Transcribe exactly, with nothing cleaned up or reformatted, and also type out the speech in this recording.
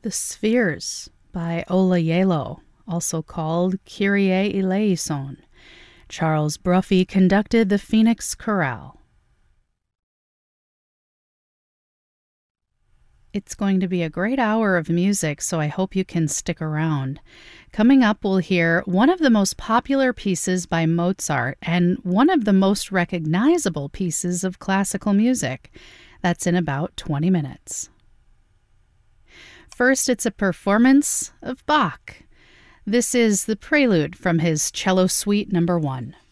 The Spheres by Ola Yelo, also called Kyrie Eleison. Charles Bruffy conducted the Phoenix Chorale. It's going to be a great hour of music, so I hope you can stick around. Coming up, we'll hear one of the most popular pieces by Mozart and one of the most recognizable pieces of classical music. That's in about twenty minutes. First, it's a performance of Bach. This is the prelude from his Cello Suite Number One.